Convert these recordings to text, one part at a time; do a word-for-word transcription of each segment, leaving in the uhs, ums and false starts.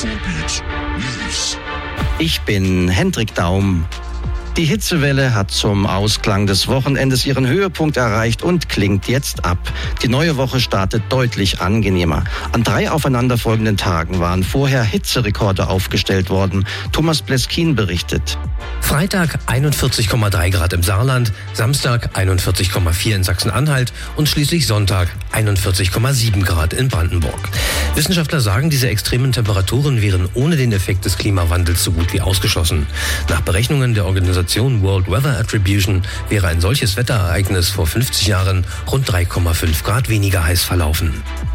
Ich bin Hendrik Daum. Die Hitzewelle hat zum Ausklang des Wochenendes ihren Höhepunkt erreicht und klingt jetzt ab. Die neue Woche startet deutlich angenehmer. An drei aufeinanderfolgenden Tagen waren vorher Hitzerekorde aufgestellt worden. Thomas Bleskin berichtet. Freitag einundvierzig Komma drei Grad im Saarland, Samstag einundvierzig Komma vier in Sachsen-Anhalt und schließlich Sonntag einundvierzig Komma sieben Grad in Brandenburg. Wissenschaftler sagen, diese extremen Temperaturen wären ohne den Effekt des Klimawandels so gut wie ausgeschlossen. Nach Berechnungen der Organisation World Weather Attribution wäre ein solches Wetterereignis vor fünfzig Jahren rund drei Komma fünf Grad weniger heiß verlaufen.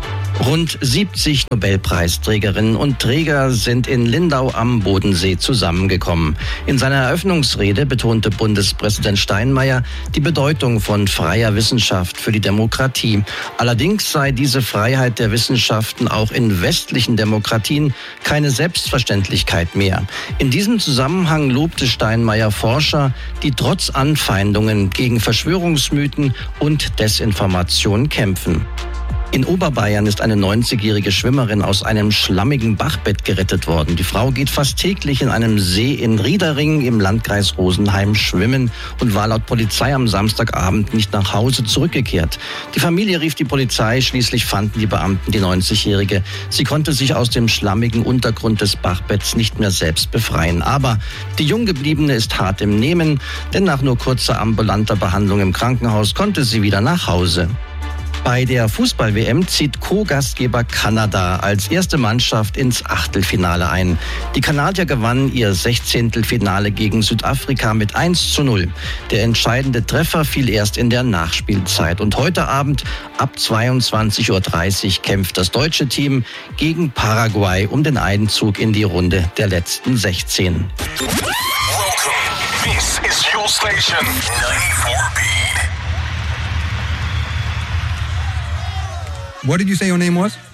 Rund siebzig Nobelpreisträgerinnen und Träger sind in Lindau am Bodensee zusammengekommen. In seiner Eröffnungsrede betonte Bundespräsident Steinmeier die Bedeutung von freier Wissenschaft für die Demokratie. Allerdings sei diese Freiheit der Wissenschaften auch in westlichen Demokratien keine Selbstverständlichkeit mehr. In diesem Zusammenhang lobte Steinmeier Forscher, die trotz Anfeindungen gegen Verschwörungsmythen und Desinformation kämpfen. In Oberbayern ist eine neunzigjährige Schwimmerin aus einem schlammigen Bachbett gerettet worden. Die Frau geht fast täglich in einem See in Riedering im Landkreis Rosenheim schwimmen und war laut Polizei am Samstagabend nicht nach Hause zurückgekehrt. Die Familie rief die Polizei, schließlich fanden die Beamten die neunzigjährige. Sie konnte sich aus dem schlammigen Untergrund des Bachbetts nicht mehr selbst befreien. Aber die Junggebliebene ist hart im Nehmen, denn nach nur kurzer ambulanter Behandlung im Krankenhaus konnte sie wieder nach Hause. Bei der Fußball-W M zieht Co-Gastgeber Kanada als erste Mannschaft ins Achtelfinale ein. Die Kanadier gewannen ihr Sechzehntelfinale gegen Südafrika mit eins zu null. Der entscheidende Treffer fiel erst in der Nachspielzeit. Und heute Abend ab zweiundzwanzig Uhr dreißig kämpft das deutsche Team gegen Paraguay um den Einzug in die Runde der letzten sechzehn. Welcome. This is your station. ninety-four Beat. What did you say your name was?